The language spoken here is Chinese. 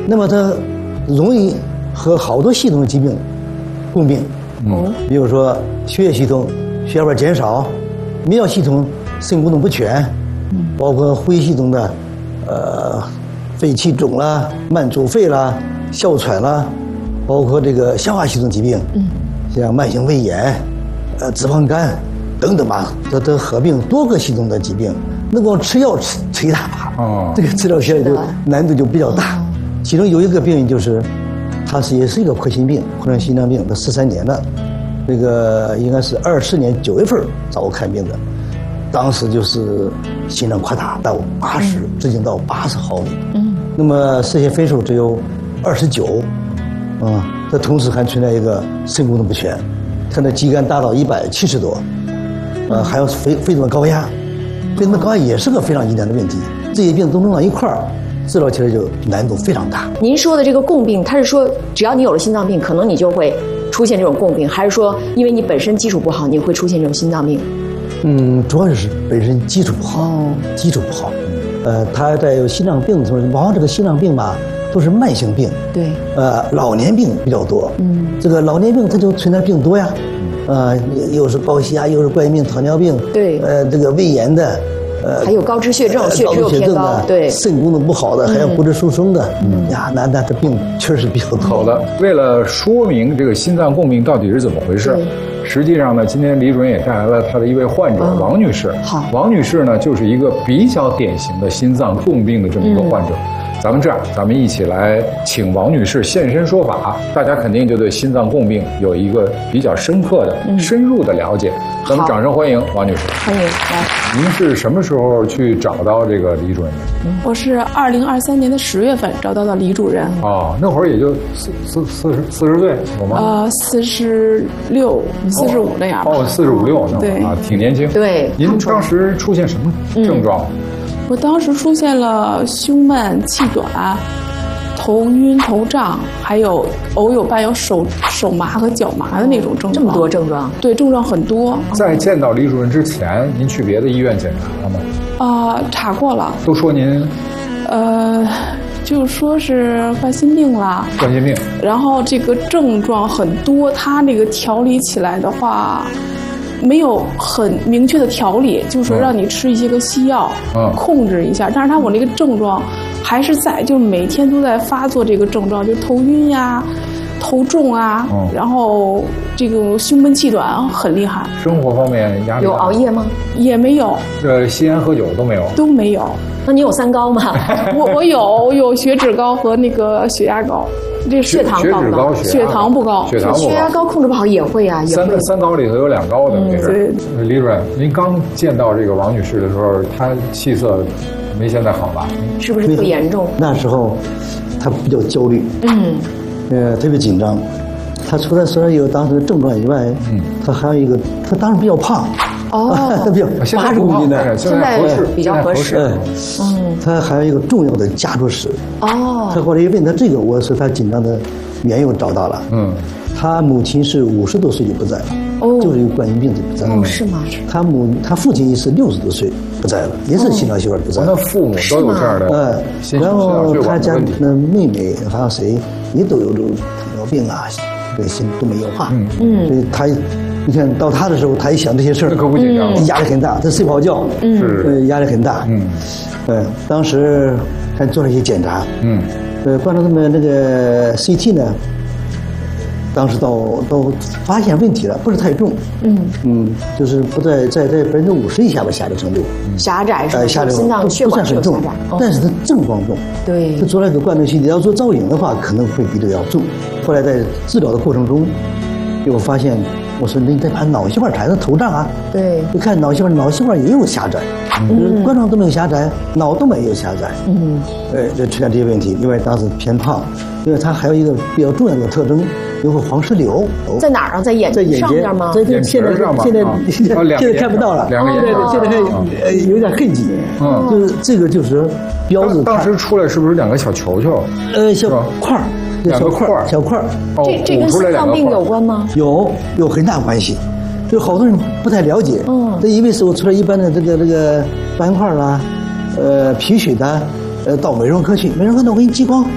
那么它容易和好多系统的疾病共病。比如说血液系统血小板减少，泌尿系统肾功能不全，包括呼吸系统的肺气肿啦、慢阻肺啦、哮喘啦，包括这个消化系统疾病，像慢性胃炎、脂肪肝等等吧，它都合并多个系统的疾病。那光吃药吃一大把，这个治疗起来就难度就比较大。其中有一个病就是，它也是一个扩心病，扩张心脏病，它13年了，这个应该是24年9月份找我看病的，当时就是心脏扩大到80，直径到80毫米，那么射线分数只有29，它同时还存在一个肾功能不全，它的肌酐达到170多，还有肺动脉高压。肺动脉高压也是个非常疑难的问题，这些病都弄到一块儿，治疗起来就难度非常大。 您说的这个共病，它是说只要你有了心脏病，可能你就会出现这种共病，还是说因为你本身基础不好，你会出现这种心脏病？ 主要是本身基础不好，基础不好。他在有心脏病的时候，往往这个心脏病吧都是慢性病， 对， 老年病比较多。这个老年病它就存在病多呀。又是高血压，又是冠心病、糖尿病， 对， 这个胃炎的， 还有高脂血症，血脂又偏高，对， 肾功能不好的，还有骨质疏松的，呀，那这病确实比较多。 好的，为了说明这个心脏共病到底是怎么回事，实际上呢，今天李主任也带来了他的一位患者王女士。 好， 王女士呢就是一个比较典型的心脏共病的这么一个患者。咱们这样，咱们一起来请王女士现身说法，大家肯定就对心脏共病有一个比较深刻的、深入的了解。咱们掌声欢迎王女士。 欢迎来。 您是什么时候去找到这个李主任的？ 我是2023年的10月份找到的李主任。 哦，那会儿也就40岁有吗 ？46、45那样。 哦，45、6那会儿啊，挺年轻。 对。 您当时出现什么症状？ 我当时出现了胸闷、气短、头晕、头胀，还有偶有伴有手麻和脚麻的那种症状。 这么多症状？ 对，症状很多。 在见到李主任之前，您去别的医院检查了吗？ 查过了。 都说您？ 就说是冠心病了。 冠心病。 然后这个症状很多，它那个调理起来的话，没有很明确的调理，就是说让你吃一些个西药，控制一下。但是我那个症状还是在，就每天都在发作这个症状，就头晕呀、头重啊，然后这个胸闷气短很厉害。 生活方面压力有熬夜吗？ 也没有。 吸烟喝酒都没有？ 都没有。 那你有三高吗？ 我有血脂高和那个血压高。这个血糖高吗？ 血糖不高， 血压高控制不好也会啊，也会。 三高里头有2高的，没事。李主任，您刚见到这个王女士的时候，她气色没现在好吧？ 是不是特严重？ 那时候她比较焦虑，特别紧张。她除了说有当时的症状以外，她还有一个，她当时比较胖。比较80公斤的， 现在比较合适。 他还有一个重要的家族史。他后来一问他这个，我说他紧张的缘由找到了。他母亲是50多岁就不在了，就是有冠心病就不在了。 是吗？ 他父亲也是60多岁不在了，也是心脑血管不在了。 那父母都有这样的。 然后他家的妹妹还有谁也都有这种糖尿病啊，这心都没硬化。所以他。你看到他的时候，他一想这些事儿， 可不紧张， 压力很大，他睡不好觉，压力很大，当时还做了一些检查，观察他们那个 CT 呢，当时都发现问题了，不是太重，就是不在50%以下吧，狭窄程度， 狭窄是狭窄， 心脏血管很重，但是它症状重， 对， 他做了一个冠状心，要做造影的话，可能会比这个要重。后来在治疗的过程中，给我发现。我说你得把脑血管产生头胀啊！ 对， 你看脑血管也有狭窄，冠状都没有狭窄，脑动脉也有狭窄。就出现这些问题。另外当时偏胖，因为它还有一个比较重要的特征，有个黄石瘤。 在哪儿啊？在眼睛上面吗？ 现在看不到了。 2个眼睛， 现在还有点痕迹。就是这个就是标志。 当时出来是不是2个小球球？ 小块儿。小块儿， 这跟心脏病有关吗？ 有很大关系，就好多人不太了解，他以为是我出来一般的这个斑块啦，皮水的，到美容科去，美容科呢我给你激光，